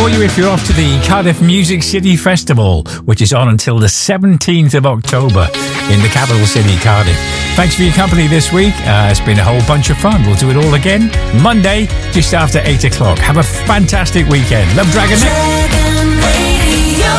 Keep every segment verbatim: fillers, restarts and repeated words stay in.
for you if you're off to the Cardiff Music City Festival, which is on until the seventeenth of October in the capital city, Cardiff. Thanks for your company this week. Uh, it's been a whole bunch of fun. We'll do it all again Monday, just after eight o'clock. Have a fantastic weekend. Love Dragon. Dragon Radio.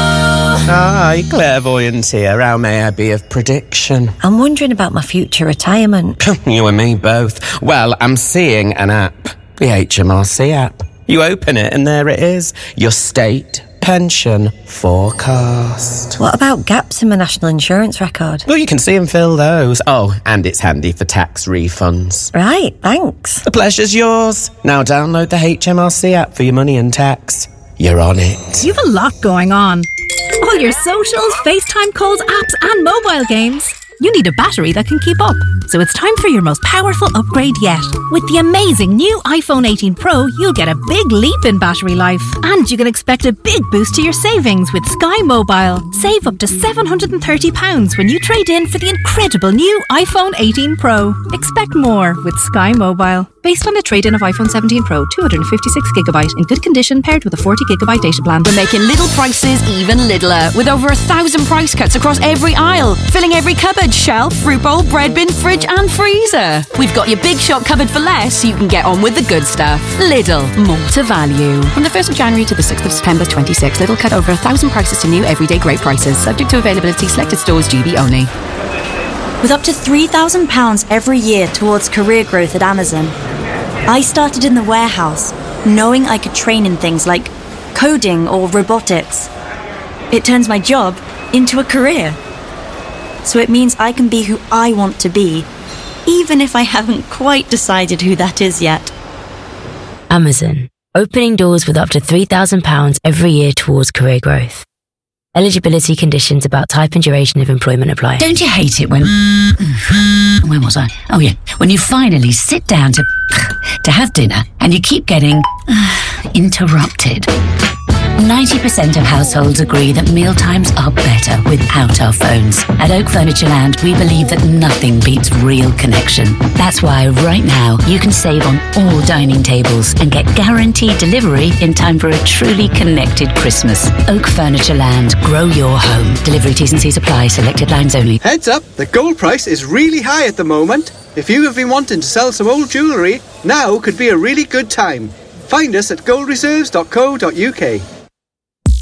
Hi, clairvoyant here. How may I be of prediction? I'm wondering about my future retirement. You and me both. Well, I'm seeing an app. The H M R C app. You open it and there it is. Your state pension forecast. What about gaps in my national insurance record? Well, you can see and fill those. Oh, and it's handy for tax refunds. Right, thanks. The pleasure's yours. Now download the H M R C app for your money and tax. You're on it. You've a lot going on. All your socials, FaceTime calls, apps and mobile games. You need a battery that can keep up. So it's time for your most powerful upgrade yet. With the amazing new iPhone eighteen Pro, you'll get a big leap in battery life. And you can expect a big boost to your savings with Sky Mobile. Save up to seven hundred thirty pounds when you trade in for the incredible new iPhone eighteen Pro. Expect more with Sky Mobile. Based on a trade-in of iPhone seventeen Pro, two hundred fifty-six gigabyte in good condition paired with a forty gigabyte data plan. We're making little prices even littler with over a thousand price cuts across every aisle, filling every cupboard, shelf, fruit bowl, bread bin, fridge and freezer. We've got your big shop covered for less so you can get on with the good stuff. Lidl, more to value. From the first of January to the sixth of September twenty-six, Lidl cut over a thousand prices to new everyday great prices, subject to availability, selected stores, G B only. With up to three thousand pounds every year towards career growth at Amazon, I started in the warehouse, knowing I could train in things like coding or robotics. It turns my job into a career. So it means I can be who I want to be, even if I haven't quite decided who that is yet. Amazon, opening doors with up to three thousand pounds every year towards career growth. Eligibility conditions about type and duration of employment apply. Don't you hate it when... Where was I? Oh, yeah. When you finally sit down to... to have dinner and you keep getting... interrupted. ninety percent of households agree that mealtimes are better without our phones. At Oak Furniture Land, we believe that nothing beats real connection. That's why right now you can save on all dining tables and get guaranteed delivery in time for a truly connected Christmas. Oak Furniture Land, grow your home. Delivery T's and C's apply, selected lines only. Heads up, the gold price is really high at the moment. If you have been wanting to sell some old jewellery, now could be a really good time. Find us at gold reserves dot co dot uk.